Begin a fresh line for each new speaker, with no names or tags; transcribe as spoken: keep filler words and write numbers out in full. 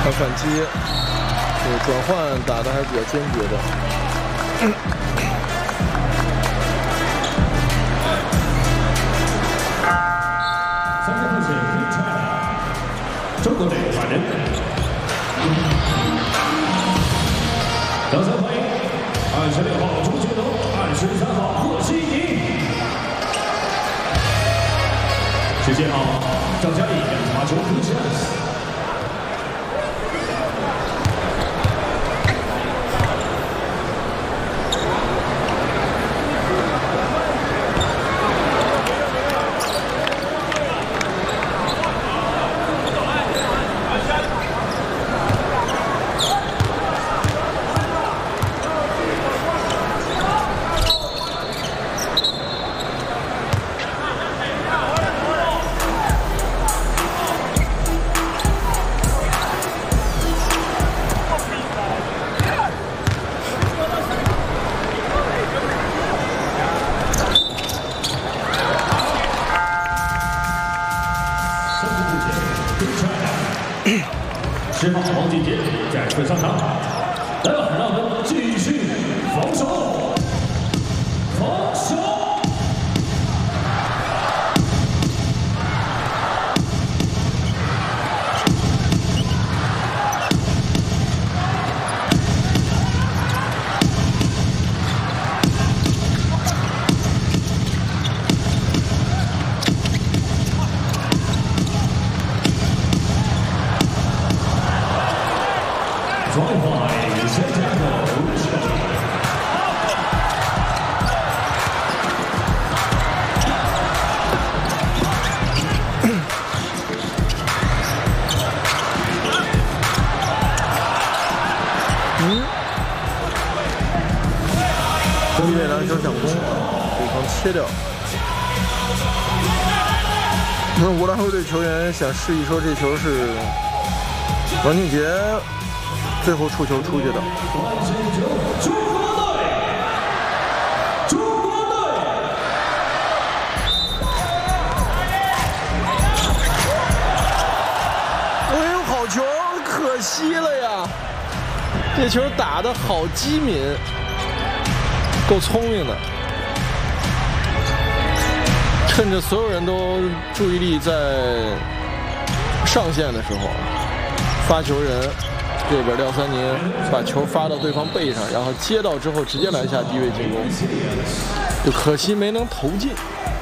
看反击，这个转换打得还是比较坚决的。
三十六岁，中国队换人。掌声欢迎二十六号朱俊龙，二十三号贺西宁。十七号张嘉译发球空切。 十号王俊杰再次上场，来吧，让我们继续防守，防守。
中卫篮球抢攻，对方切掉。那乌拉圭队球员想示意说这球是王俊杰最后触球出去的。
中国队，中国队。
哎呦，好球，可惜了呀！这球打得好机敏。 够聪明的，趁着所有人都注意力在上线的时候，发球人这边廖三宁把球发到对方背上，然后接到之后直接拦下低位进攻，就可惜没能投进。